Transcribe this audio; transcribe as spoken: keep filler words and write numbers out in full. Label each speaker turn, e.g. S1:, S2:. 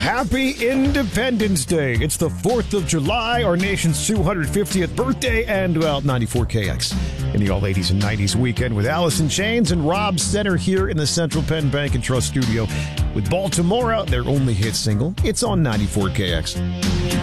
S1: Happy Independence Day. It's the fourth of July, our nation's two hundred fiftieth birthday, and, well, ninety-four K X in the all eighties and nineties weekend with Allison Chains and Rob Center here in the Central Penn Bank and Trust studio with Baltimore, their only hit single. It's on ninety-four K X.